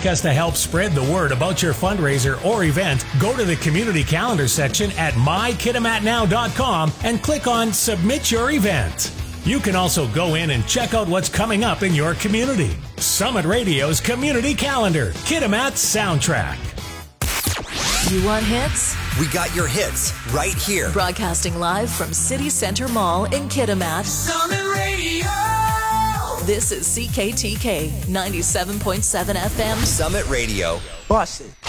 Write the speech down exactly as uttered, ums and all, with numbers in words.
like us to help spread the word about your fundraiser or event, go to the community calendar section at my kitimat now dot com and click on Submit Your Event. You can also go in and check out what's coming up in your community. Summit Radio's Community Calendar, Kitimat Soundtrack. You want hits? We got your hits right here. Broadcasting live from City Center Mall in Kitimat. Summit Radio! This is C K T K ninety-seven point seven F M. Summit Radio. Bust it.